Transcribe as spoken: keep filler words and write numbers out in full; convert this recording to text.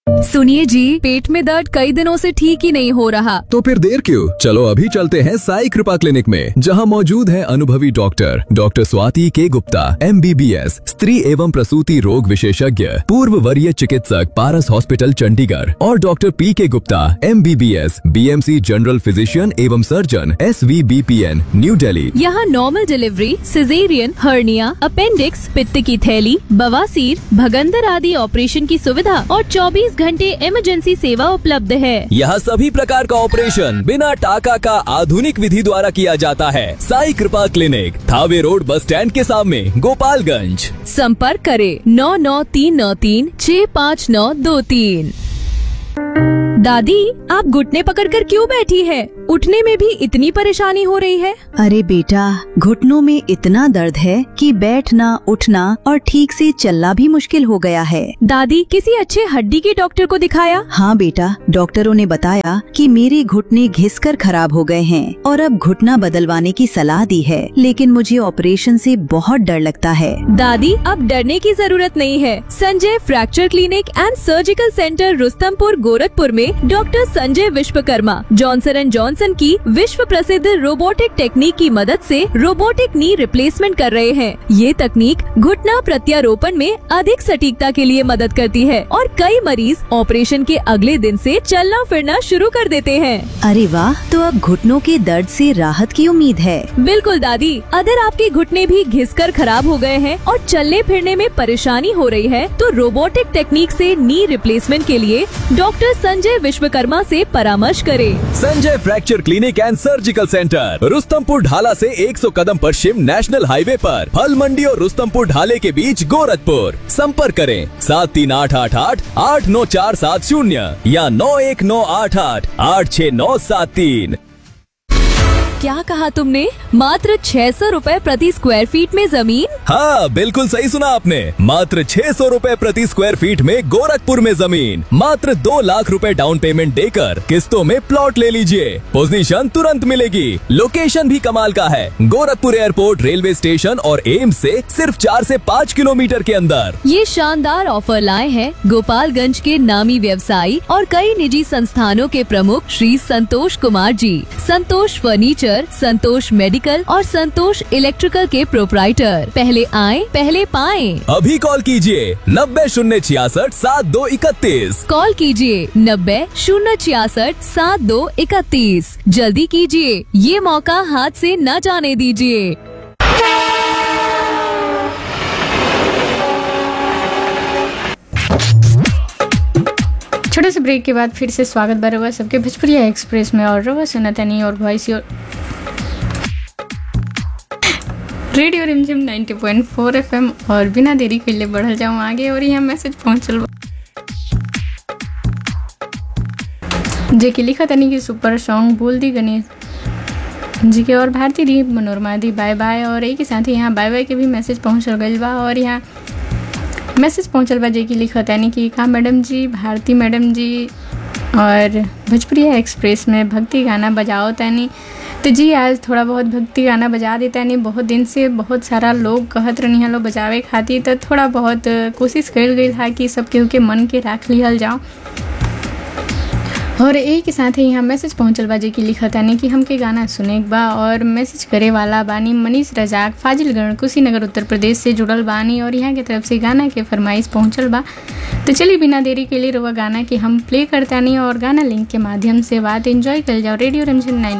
सुनिए जी, पेट में दर्द कई दिनों से ठीक ही नहीं हो रहा। तो फिर देर क्यों, चलो अभी चलते हैं साई कृपा क्लिनिक में, जहां मौजूद है अनुभवी डॉक्टर डॉक्टर स्वाति के Gupta, M B B S, स्त्री एवं प्रसूति रोग विशेषज्ञ, पूर्व वरीय चिकित्सक, पारस हॉस्पिटल चंडीगढ़, और डॉक्टर पी के Gupta, M B B S, B M C general physician एवं surgeon, S V B P N, new Delhi. यहाँ normal delivery, caesarean, hernia, appendix, पित्त की थैली, बवासीर, भगंदर आदि ऑपरेशन की सुविधा और चौबीस घंटे इमरजेंसी सेवा उपलब्ध है। यहाँ सभी प्रकार का ऑपरेशन बिना टाका का आधुनिक विधि द्वारा किया जाता है। साई कृपा clinic, Thawe road, bus stand के सामने, गोपालगंज। संपर्क करें नौ नौ तीन नौ तीन छः पाँच नौ दो तीन। दादी, आप घुटने पकड़कर क्यों बैठी है? उठने में भी इतनी परेशानी हो रही है? अरे बेटा, घुटनों में इतना दर्द है कि बैठना, उठना और ठीक से चलना भी मुश्किल हो गया है। दादी, किसी अच्छे हड्डी के डॉक्टर को दिखाया? हाँ बेटा, डॉक्टरों ने बताया कि मेरे घुटने घिसकर खराब हो गए हैं और अब घुटना बदलवाने की सलाह दी है, लेकिन मुझे ऑपरेशन से बहुत डर लगता है। दादी, अब डरने की जरूरत नहीं है। Sanjay fracture clinic and surgical centre, Rustampur, Gorakhpur में doctor Sanjay Vishwakarma Johnson and Johnson की विश्व प्रसिद्ध रोबोटिक टेक्निक की मदद से रोबोटिक नी रिप्लेसमेंट कर रहे हैं। ये तकनीक घुटना प्रत्यारोपण में अधिक सटीकता के लिए मदद करती है और कई मरीज ऑपरेशन के अगले दिन से चलना फिरना शुरू कर देते हैं। अरे वाह, तो अब घुटनों के दर्द से राहत की उम्मीद है। बिल्कुल दादी, अगर आपके घुटने भी घिसकर खराब हो गए हैं और चलने फिरने में परेशानी हो रही है, तो रोबोटिक टेक्निक से नी रिप्लेसमेंट के लिए डॉक्टर संजय विश्वकर्मा से परामर्श करें। Sanjay fracture clinic and surgical centre, Rustampur ढाला से सौ कदम पश्चिम नेशनल हाईवे पर, फल मंडी और रुस्तमपुर ढाले के बीच, गोरखपुर। संपर्क करें सात तीन आठ आठ आठ आठ नौ चार सात शून्य या नौ एक नौ आठ आठ आठ छः नौ सात तीन। क्या कहा तुमने? मात्र छह सौ रूपए प्रति स्क्वायर फीट में जमीन? हाँ, बिल्कुल सही सुना आपने। मात्र छह सौ रूपए प्रति स्क्वायर फीट में गोरखपुर में जमीन। मात्र दो लाख रुपए डाउन पेमेंट देकर किस्तों में प्लॉट ले लीजिए। पोजीशन तुरंत मिलेगी। लोकेशन भी कमाल का है। गोरखपुर एयरपोर्ट, रेलवे स्टेशन और एम्स से सिर्फ चार से पाँच किलोमीटर के अंदर। ये शानदार ऑफर लाए हैं गोपालगंज के नामी व्यवसायी और कई निजी संस्थानों के प्रमुख श्री संतोष कुमार जी। संतोष फर्नीचर, संतोष मेडिकल और संतोष इलेक्ट्रिकल के प्रोप्राइटर। पहले आएं, पहले पाएं। अभी कॉल कीजिए नब्बे शून्य छियासठ सात दो इकतीस। कॉल कीजिए नब्बे शून्य छियासठ सात दो इकतीस। जल्दी कीजिए, ये मौका हाथ से न जाने दीजिए। छोटे से ब्रेक के बाद फिर से स्वागत बा रवा सबके भोजपुरिया एक्सप्रेस में, और रवा सुनतनी और वॉइस और रेडियो रिमझिम नब्बे पॉइंट चार एफ एम। और बिना देरी के लिए बढ़ल जाऊँ आगे, और यहाँ मैसेज पहुँचल जे कि लिखा तनी कि सुपर सॉन्ग बोल दी गणेश जी के, और भारती दी, मनोरमा दी, बाय बाय। और एक ही साथ ही यहाँ बाय बाय के भी मैसेज पहुँचल गई बा। और यहाँ मैसेज पहुँचल बा जे कि लिखत यानी कि का मैडम जी, भारती मैडम जी, और भोजपुरिया एक्सप्रेस में भक्ति गाना बजाओ तनी। तो जी, आज थोड़ा बहुत भक्ति गाना बजा देता नहीं। बहुत दिन से बहुत सारा लोग कहत रहनी है लोग बजावे खातिर, तो थोड़ा बहुत कोशिश कर गई था कि सब केहू के मन के राख लिहल जाओ। और एक के साथ ही यहाँ मैसेज पहुँचल बा जे कि लिखत यानी कि हमके गाना सुने बा। और मैसेज करे वाला बानी मनीष रजाक, फाजिलगंज, कुशीनगर, उत्तर प्रदेश से जुड़ल बानी, और यहाँ की तरफ से गाना के फरमाइश पहुँचल बा। तो चलिए बिना देरी के लिए रुआ गाना कि हम प्ले करता नहीं, और गाना लिंक के माध्यम से बात एंजॉय कर जाओ। रेडियो रिमझिम